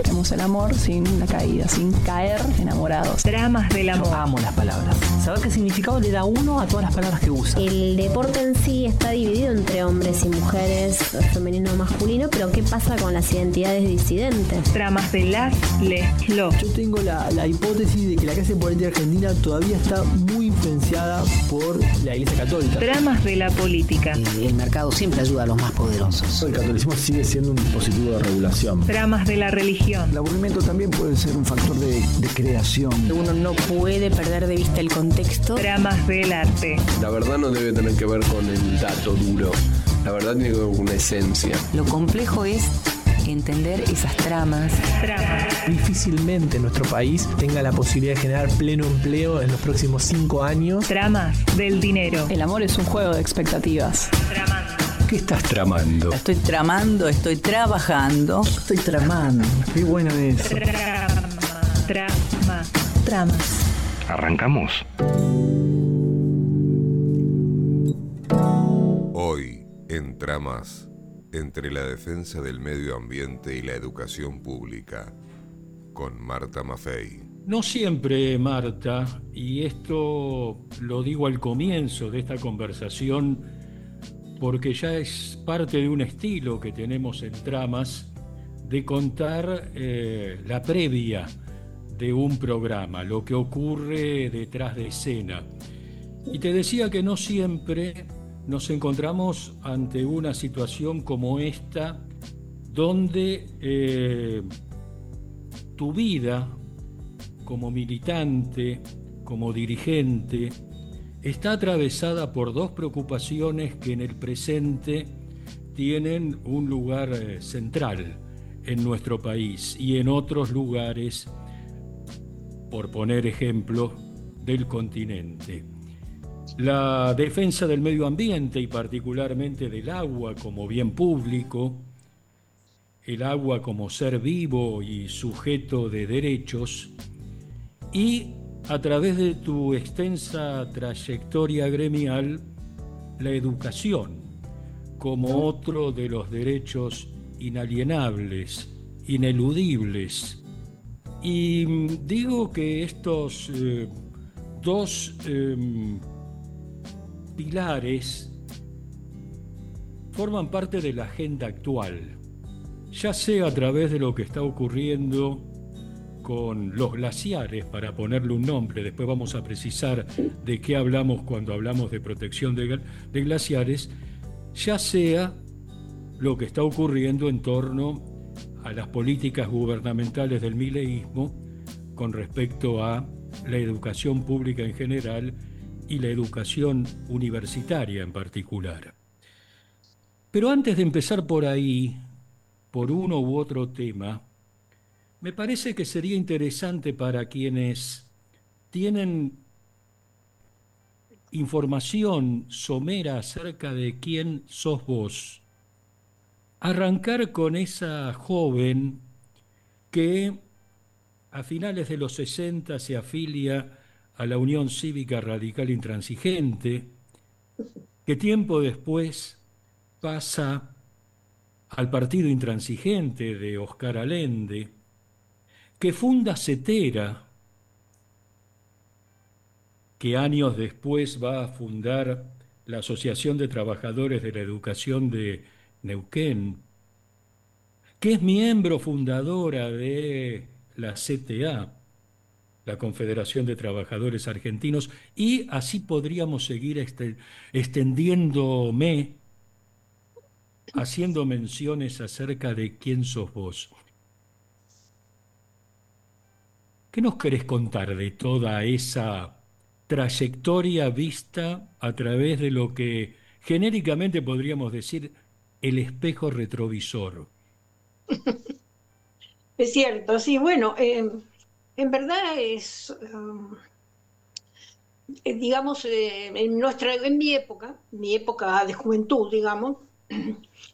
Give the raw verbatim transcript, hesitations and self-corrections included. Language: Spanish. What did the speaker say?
Tenemos el amor sin la caída, sin caer enamorados. Dramas del amor. Yo amo las palabras. Saber qué significado le da uno a todas las palabras que usa. El deporte en sí está dividido entre hombres y mujeres, femenino o masculino, pero ¿qué pasa con las identidades disidentes? Dramas de las, les, los. Yo tengo la, la hipótesis de que la clase política argentina todavía está muy influenciada por la Iglesia Católica. Dramas de la política. El, el mercado siempre ayuda a los más poderosos. El catolicismo sigue siendo un dispositivo de regulación. Dramas de la religión. El aburrimiento también puede ser un factor de, de creación. Uno no puede perder de vista el contexto. Dramas del arte. La verdad no debe tener que ver con el dato duro. La verdad tiene que ver con una esencia. Lo complejo es entender esas tramas. Tramas. Difícilmente nuestro país tenga la posibilidad de generar pleno empleo en los próximos cinco años. Tramas del dinero. El amor es un juego de expectativas. Tramando. ¿Qué estás tramando? La estoy tramando, estoy trabajando. Estoy tramando. Qué bueno eso. Trama. Trama. Tramas. ¿Arrancamos? Hoy, en Tramas, entre la defensa del medio ambiente y la educación pública, con Marta Maffei. No siempre, Marta, y esto lo digo al comienzo de esta conversación, porque ya es parte de un estilo que tenemos en Tramas de contar eh, la previa de un programa, lo que ocurre detrás de escena. Y te decía que no siempre nos encontramos ante una situación como esta, donde eh, tu vida como militante, como dirigente, está atravesada por dos preocupaciones que en el presente tienen un lugar eh, central en nuestro país y en otros lugares, por poner ejemplos, del continente. La defensa del medio ambiente y particularmente del agua como bien público, el agua como ser vivo y sujeto de derechos, y a través de tu extensa trayectoria gremial, la educación como otro de los derechos inalienables, ineludibles. Y digo que estos eh, dos eh, pilares forman parte de la agenda actual, ya sea a través de lo que está ocurriendo con los glaciares, para ponerle un nombre, después vamos a precisar de qué hablamos cuando hablamos de protección de, de glaciares, ya sea lo que está ocurriendo en torno a las políticas gubernamentales del mileísmo con respecto a la educación pública en general y la educación universitaria en particular. Pero antes de empezar por ahí, por uno u otro tema, me parece que sería interesante para quienes tienen información somera acerca de quién sos vos, arrancar con esa joven que a finales de los sesenta se afilia a la Unión Cívica Radical Intransigente, que tiempo después pasa al Partido Intransigente de Oscar Allende, que funda CETERA, que años después va a fundar la Asociación de Trabajadores de la Educación de Neuquén, que es miembro fundadora de la C T A, la Confederación de Trabajadores Argentinos, y así podríamos seguir extendiéndome, haciendo menciones acerca de quién sos vos. ¿Qué nos querés contar de toda esa trayectoria vista a través de lo que genéricamente podríamos decir el espejo retrovisor? Es cierto, sí, bueno, eh, en verdad es, eh, digamos, eh, en, nuestra, en mi época, mi época de juventud, digamos,